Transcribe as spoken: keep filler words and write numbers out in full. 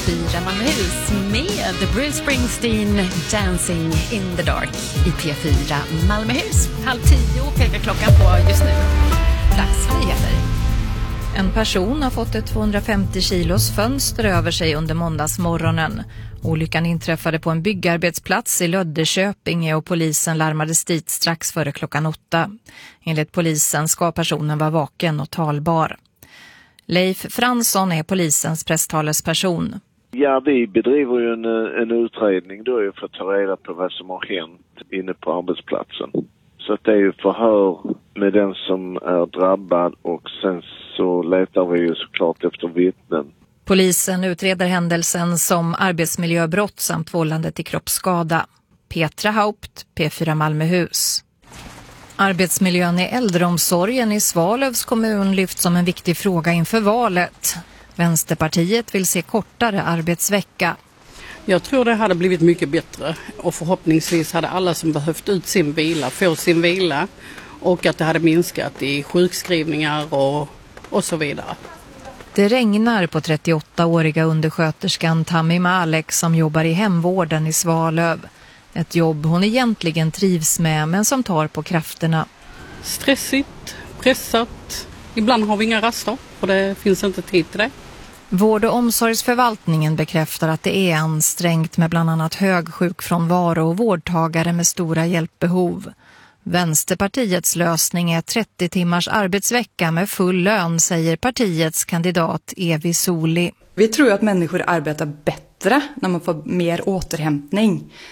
fyra Malmöhus med Bruce Springsteen, Dancing in the Dark i P fyra Malmöhus. Halv tio pekar klockan på just nu. Dags för nyheter. En person har fått ett tvåhundrafemtio kilos fönster över sig under måndagsmorgonen. Olyckan inträffade på en byggarbetsplats i Löddeköpinge och polisen larmades dit strax före klockan åtta. Enligt polisen ska personen vara vaken och talbar. Leif Fransson är polisens presstalesperson. Ja, vi bedriver ju en, en utredning då för att ta reda på vad som har hänt inne på arbetsplatsen. Så att det är ju förhör med den som är drabbad och sen så letar vi ju såklart efter vittnen. Polisen utreder händelsen som arbetsmiljöbrott samt vållande till kroppsskada. Petra Haupt, P fyra Malmöhus. Arbetsmiljön i äldreomsorgen i Svalövs kommun lyfts som en viktig fråga inför valet. Vänsterpartiet vill se kortare arbetsvecka. Jag tror det hade blivit mycket bättre och förhoppningsvis hade alla som behövt ut sin vila få sin vila och att det hade minskat i sjukskrivningar och, och så vidare. Det regnar på trettioåttaåriga undersköterskan Tammy Malek som jobbar i hemvården i Svalöv. Ett jobb hon egentligen trivs med men som tar på krafterna. Stressigt, pressat. Ibland har vi inga raster och det finns inte tid till det. Vård- och omsorgsförvaltningen bekräftar att det är ansträngt med bland annat hög sjukfrånvaro och vårdtagare med stora hjälpbehov. Vänsterpartiets lösning är trettio timmars arbetsvecka med full lön, säger partiets kandidat Evi Soli. Vi tror att människor arbetar bättre när man får mer återhämtning.